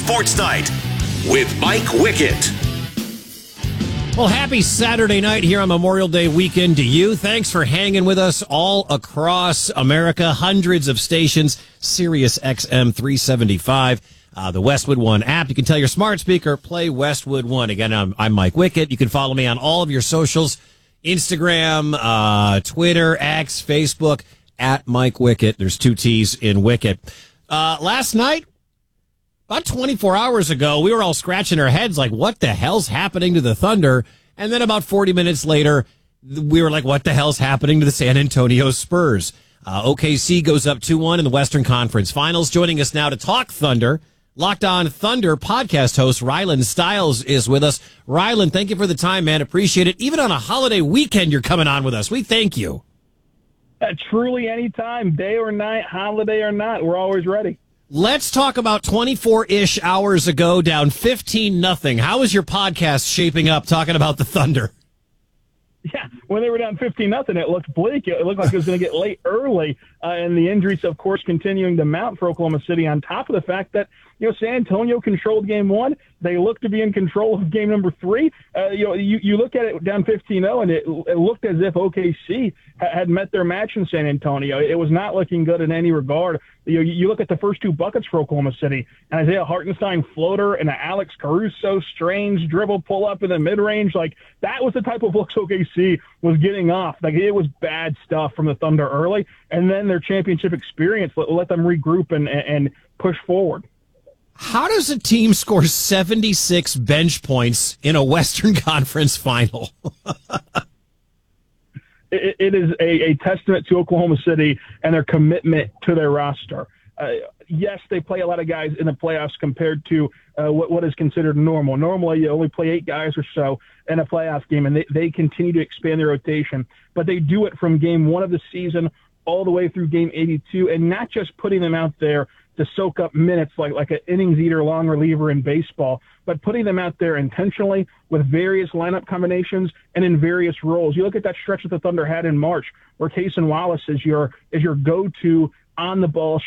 Sports Night with Mike Wickett. Well, happy Saturday night here on Memorial Day weekend to you. Thanks for hanging with us all across America. Hundreds of stations, Sirius XM 375, the Westwood One app. You can tell your smart speaker, play Westwood One. Again, I'm Mike Wickett. You can follow me on all of your socials, Instagram, Twitter, X, Facebook, at Mike Wickett. There's 2 T's in Wickett. Last night, about 24 hours ago, we were all scratching our heads like, what the hell's happening to the Thunder? And then about 40 minutes later, we were like, what the hell's happening to the San Antonio Spurs? OKC goes up 2-1 in the Western Conference Finals. Joining us now to talk Thunder, Locked On Thunder podcast host Rylan Stiles is with us. Rylan, thank you for the time, man. Appreciate it. Even on a holiday weekend, you're coming on with us. We thank you. Truly, anytime, day or night, holiday or not, we're always ready. Let's talk about 24-ish hours ago, down 15-0. How is your podcast shaping up talking about the Thunder? Yeah, when they were down 15-0, it looked bleak. It looked like it was going to get late early, and the injuries, of course, continuing to mount for Oklahoma City, on top of the fact that, San Antonio controlled game 1. They look to be in control of game number 3. You look at it down 15-0, and it looked as if OKC had met their match in San Antonio. It was not looking good in any regard. You look at the first 2 buckets for Oklahoma City, and Isaiah Hartenstein floater and an Alex Caruso strange dribble pull up in the mid-range. Like, that was the type of looks OKC was getting off. Like, it was bad stuff from the Thunder early, and then their championship experience let them regroup and push forward. How does a team score 76 bench points in a Western Conference final? It is a testament to Oklahoma City and their commitment to their roster. Yes, they play a lot of guys in the playoffs compared to what is considered normal. Normally, you only play 8 guys or so in a playoff game, and they continue to expand their rotation. But they do it from game 1 of the season all the way through game 82, and not just putting them out there to soak up minutes like an innings eater, long reliever in baseball, but putting them out there intentionally with various lineup combinations and in various roles. You look at that stretch that the Thunder had in March, where Cason Wallace is your go-to on the ball